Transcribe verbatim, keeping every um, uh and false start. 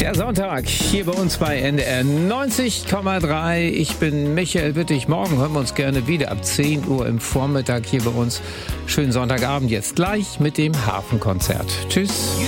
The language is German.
Der Sonntag hier bei uns bei N D R neunzig Komma drei. Ich bin Michael Wittig. Morgen hören wir uns gerne wieder ab zehn Uhr im Vormittag hier bei uns. Schönen Sonntagabend jetzt gleich mit dem Hafenkonzert. Tschüss.